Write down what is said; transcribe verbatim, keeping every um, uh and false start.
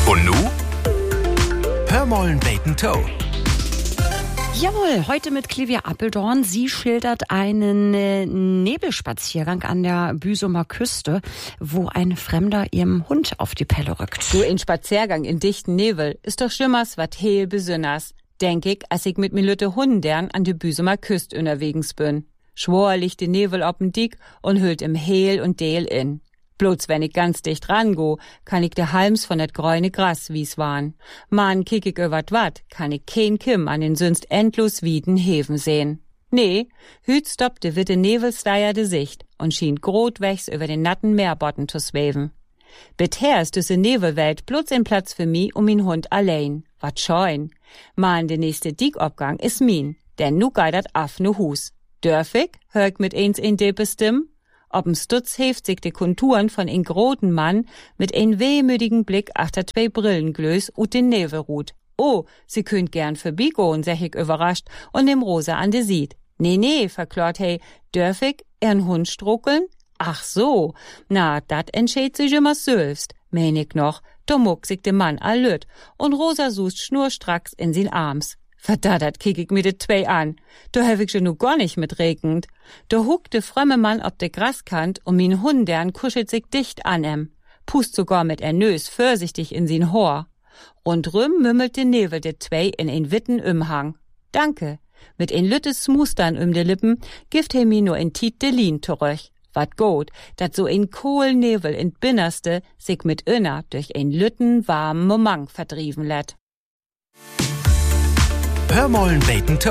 Und nu? Hör mollen Bacon Toe. Jawohl, heute mit Clivia Appeldorn. Sie schildert einen äh, Nebelspaziergang an der Büsumer Küste, wo ein Fremder ihrem Hund auf die Pelle rückt. So ein Spaziergang in dichten Nebel ist doch schimmers wat heel besünners. Denk ich, als ich mit mi lütte Hundern an der Büsumer Küste unterwegs bin. Schwor liegt die Nebel op'n Dick und hüllt im Heel und Deel in. Bloß wenn ich ganz dicht rango, kann ich de Halms von dat grüne Gras wie's waren. Man kick ich über wat, kann ich kein Kim an den sonst endlos wieden Heven sehen. Nee, hüt stoppt de witte Nebelsteier de Sicht und schien grotwächs über den natten Meerbotten zu sweven. Bisher ist düsse Nebelwelt bloß ein Platz für mi und min Hund allein. Wat scheun. Man de nächste Diekobgang is min, denn nu geidert af nu Hus. Dörfig, hör ich mit eins in de bestimmen? Ob'm Stutz heft sich de Konturen von ein groten Mann mit ein wehmütigen Blick achter zwei Brillenglös ut den Nebelrut. Oh, sie könnt gern vorbeigoen, sech ich überrascht und dem Rosa an de sieht. Nee, nee, verklort hey, dörf ich ern Hund struckeln? Ach so, na, dat entscheid sich immer selbst, mein ich noch, da muck sich de Mann allüt und Rosa sucht schnurstracks in sin Arms. Verdaddert kick ich mir de zwei an. Da hab ich schon nu gar nicht mit regend. Da huckt de frömme Mann ob de Graskant und min Hundern kuschelt sich dicht an em. Pust sogar mit er Nös vorsichtig in sin Hor. Und rüm mümmelt de Nebel de zwei in ein witten Umhang. Danke. Mit ein lüttes Smustern um de Lippen gift he mi nur in Tiet de Lien zurück. Wat gut, dat so ein Kohlnebel in Binnerste sich mit inner durch ein lütten warmen Moment verdrieven lätt. Hör mollen Bacon Toe.